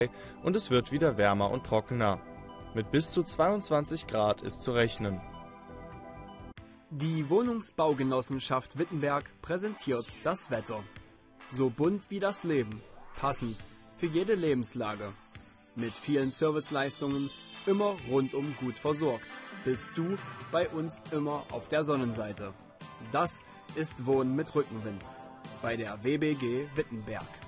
und es wird wieder wärmer und trockener. Mit bis zu 22 Grad ist zu rechnen. Die Wohnungsbaugenossenschaft Wittenberg präsentiert das Wetter. So bunt wie das Leben, passend für jede Lebenslage. Mit vielen Serviceleistungen, immer rundum gut versorgt. Bist du bei uns immer auf der Sonnenseite. Das ist Wohnen mit Rückenwind bei der WBG Wittenberg.